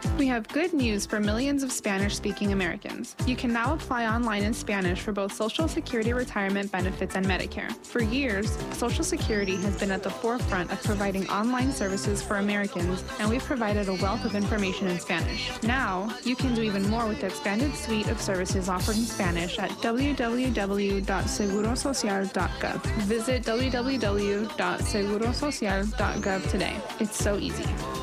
We have good news for millions of Spanish-speaking Americans. You can now apply online in Spanish for both Social Security retirement benefits and Medicare. For years, Social Security has been at the forefront of providing online services for Americans, and we've provided a wealth of information in Spanish. Now, you can do even more with the expanded suite of services offered in Spanish at www.segurosocial.gov. Visit www.segurosocial.gov today. It's so easy.